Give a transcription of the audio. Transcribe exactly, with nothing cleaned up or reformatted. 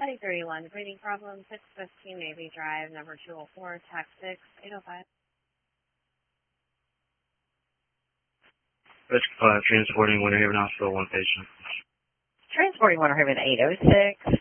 Patty thirty-one, breathing problem, six fifteen Navy Drive, number two oh four, tax six, eight oh five. Risk five, transporting Winter Haven Hospital, one patient. Transporting Winter Haven eight oh six.